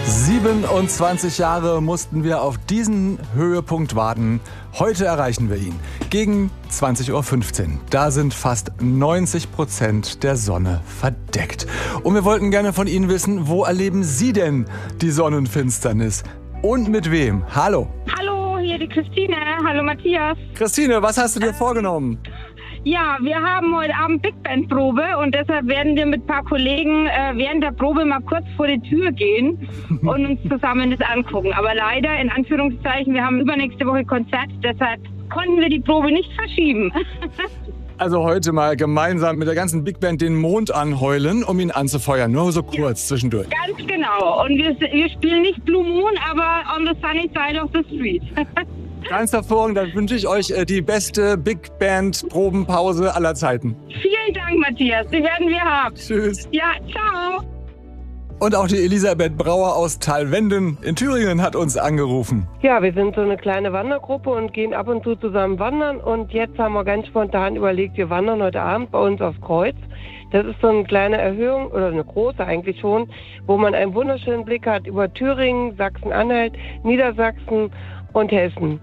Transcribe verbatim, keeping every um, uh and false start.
siebenundzwanzig Jahre mussten wir auf diesen Höhepunkt warten. Heute erreichen wir ihn. Gegen zwanzig Uhr fünfzehn. Da sind fast neunzig Prozent der Sonne verdeckt. Und wir wollten gerne von Ihnen wissen, wo erleben Sie denn die Sonnenfinsternis? Und mit wem? Hallo. Hallo, hier die Christine. Hallo Matthias. Christine, was hast du dir vorgenommen? Ja, wir haben heute Abend Big Band Probe und deshalb werden wir mit ein paar Kollegen äh, während der Probe mal kurz vor die Tür gehen und uns zusammen das angucken. Aber leider, in Anführungszeichen, wir haben übernächste Woche Konzert, deshalb konnten wir die Probe nicht verschieben. Also heute mal gemeinsam mit der ganzen Big Band den Mond anheulen, um ihn anzufeuern. Nur so kurz ja, zwischendurch. Ganz genau. Und wir, wir spielen nicht Blue Moon, aber On the Sunny Side of the Street. Ganz hervorragend, dann wünsche ich euch die beste Big Band Probenpause aller Zeiten. Vielen Dank, Matthias. Die werden wir haben. Tschüss. Ja, ciao. Und auch die Elisabeth Brauer aus Thalwenden in Thüringen hat uns angerufen. Ja, wir sind so eine kleine Wandergruppe und gehen ab und zu zusammen wandern. Und jetzt haben wir ganz spontan überlegt, wir wandern heute Abend bei uns aufs Kreuz. Das ist so eine kleine Erhöhung, oder eine große eigentlich schon, wo man einen wunderschönen Blick hat über Thüringen, Sachsen-Anhalt, Niedersachsen und Hessen.